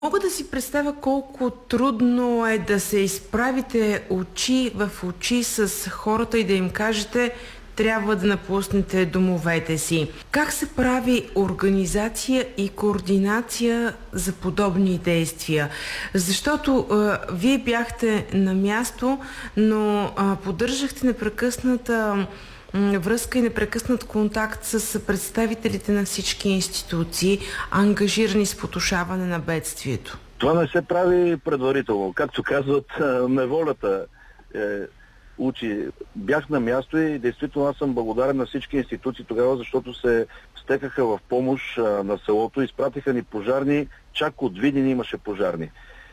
Мога да си представя колко трудно е да се изправите очи в очи с хората и да им кажете: трябва да напуснете домовете си. Как се прави организация и координация за подобни действия? Защото вие бяхте на място, но поддържахте непрекъсната връзка и непрекъснат контакт с представителите на всички институции, ангажирани с потушаване на бедствието. Това не се прави предварително. Както казват, неволята учи. Бях на място и действително аз съм благодарен на всички институции тогава, защото се стекаха в помощ на селото. Изпратиха ни пожарни, чак от Видин имаше пожарни.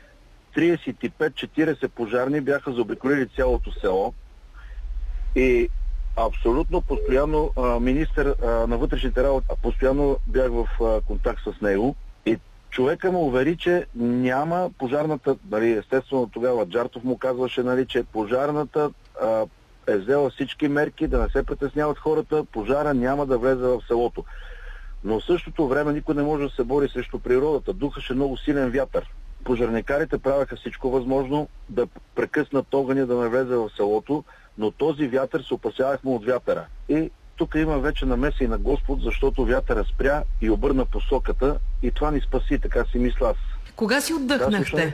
35-40 пожарни бяха заобиколили цялото село и абсолютно постоянно министър на вътрешните работи, постоянно бях в контакт с него и човека му увери, че няма пожарната, естествено тогава Джартов му казваше, че пожарната е взела всички мерки да не се притесняват хората, пожара няма да влезе в селото. Но в същото време никой не може да се бори срещу природата. Духаше много силен вятър. Пожарникарите правяха всичко възможно да прекъснат огъня, да не влезе в селото, но този вятър се опасявахме от вятъра. И тук има вече намеса и на Господ, защото вятъра спря и обърна посоката и това ни спаси, така си мисля аз. Кога си отдъхнахте?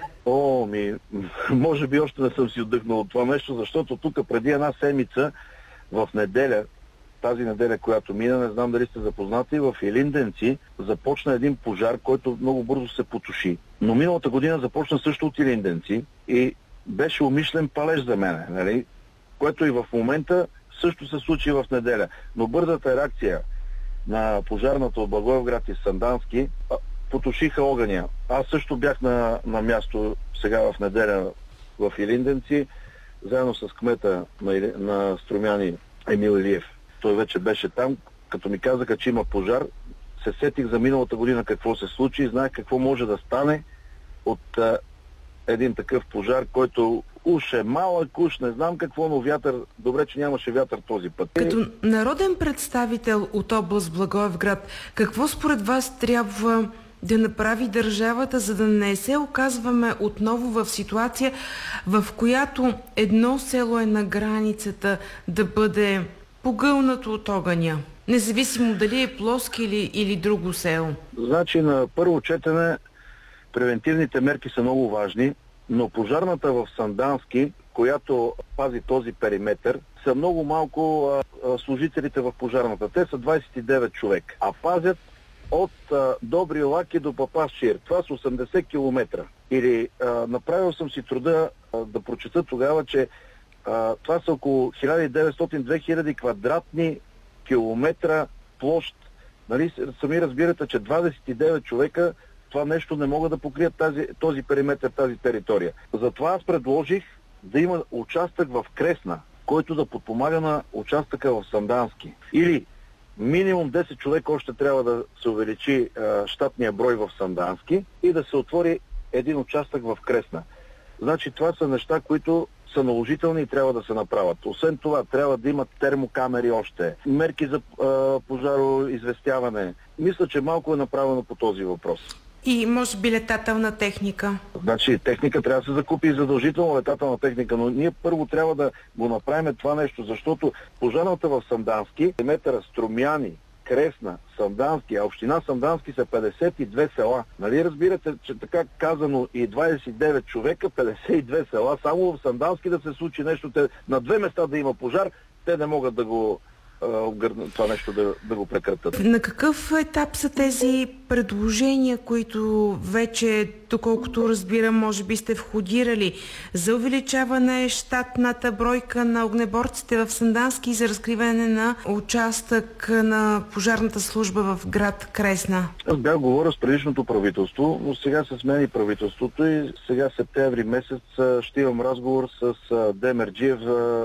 Може би още не съм си отдъхнал от това нещо, защото тук преди една седмица в неделя, тази неделя, която мина, не знам дали сте запознати, в Илинденци започна един пожар, който много бързо се потуши. Но миналата година започна също от Илинденци и беше умишлен палеж за мен, нали? Което и в момента също се случи в неделя. Но бързата реакция на пожарната от Благоевград и Сандански потушиха огъня. Аз също бях на място сега в неделя в Илинденци, заедно с кмета на Струмяни Емил Илиев. Той вече беше там. Като ми казаха, че има пожар, се сетих за миналата година какво се случи и знаех какво може да стане от един такъв пожар, който уж е малък, уж не знам какво, но вятър, добре, че нямаше вятър този път. Като народен представител от област Благоевград, какво според вас трябва да направи държавата, за да не се оказваме отново в ситуация, в която едно село е на границата да бъде погълнато от огъня, независимо дали е плоски или друго село? Значи на първо четене превентивните мерки са много важни, но пожарната в Сандански, която пази този периметр, са много малко служителите в пожарната. Те са 29 човек, а пазят от Добри Лаки до Папашчир. Това са 80 км. Или направил съм си труда да прочета тогава, че това са около 1900-2000 квадратни километра площ. Нали, сами разбирате, че 29 човека това нещо не могат да покрият този периметр, тази територия. Затова аз предложих да има участък в Кресна, който да подпомага на участъка в Сандански. Или минимум 10 човека още трябва да се увеличи щатния брой в Сандански и да се отвори един участък в Кресна. Значи това са неща, които са наложителни и трябва да се направят. Освен това, трябва да имат термокамери още, мерки за пожароизвестяване. Мисля, че малко е направено по този въпрос. И може би летателна техника? Значи техника трябва да се закупи и задължително летателна техника, но ние първо трябва да го направим това нещо, защото пожарната в Сандански, периметъра Струмяни, Кресна, Сандански, а община Сандански са 52 села. Нали разбирате, че така казано и 29 човека, 52 села, само в Сандански да се случи нещо, на две места да има пожар, те не могат да го това нещо да го прекратят. На какъв етап са тези предложения, които вече, доколкото разбирам, може би сте входирали за увеличаване щатната бройка на огнеборците в Сандански и за разкриване на участък на пожарната служба в град Кресна? Аз бях говорил с предишното правителство, но сега се смени правителството и сега септември месец ще имам разговор с Демерджиев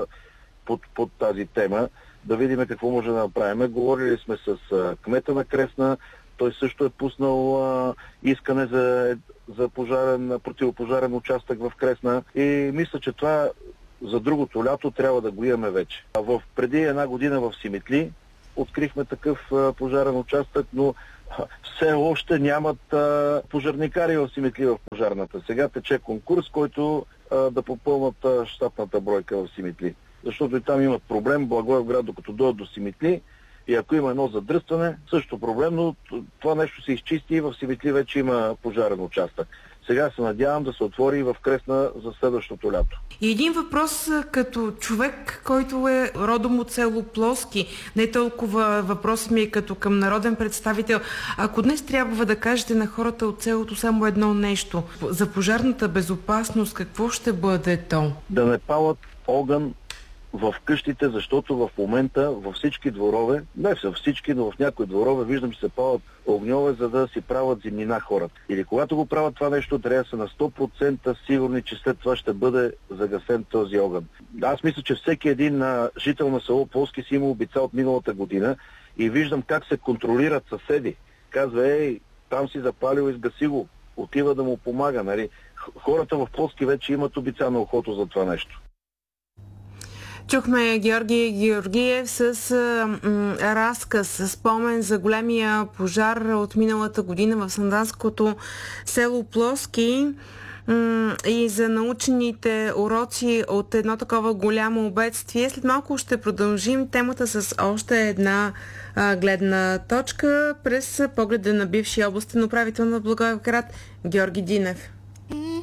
под тази тема, да видим какво може да направим. Говорили сме с кмета на Кресна, той също е пуснал искане за противопожарен участък в Кресна и мисля, че това за другото лято трябва да го имаме вече. Преди една година в Симитли открихме такъв пожарен участък, но все още нямат пожарникари в Симитли в пожарната. Сега тече конкурс, който да попълнат щатната бройка в Симитли. Защото и там имат проблем, Благоевград, докато дойдат до Симитли, и ако има едно задръстване, също проблем, но това нещо се изчисти и в Симитли вече има пожарен участък. Сега се надявам да се отвори и в Кресна за следващото лято. И един въпрос като човек, който е родом от село Плоски. Не толкова въпросът ми е като към народен представител. Ако днес трябва да кажете на хората от селото само едно нещо, за пожарната безопасност, какво ще бъде то? Да не палят огън в къщите, защото в момента във всички дворове, не са всички, но в някои дворове виждам, че се палят огньове, за да си правят зимнина хората. Или когато го правят това нещо, трябва да са на 100% сигурни, че след това ще бъде загасен този огън. Аз мисля, че всеки един жител на село Плоски си има обица от миналата година и виждам как се контролират съседи. Казва, там си запалил, изгаси го, отива да му помага. Нали? Хората в Плоски вече имат обица на ухото за това нещо. Чухме Георги Георгиев с разказ, спомен за големия пожар от миналата година в санданското село Плоски и за научените уроци от едно такова голямо бедствие. След малко ще продължим темата с още една гледна точка през погледа на бившия областен управител на Благоевград Георги Динев.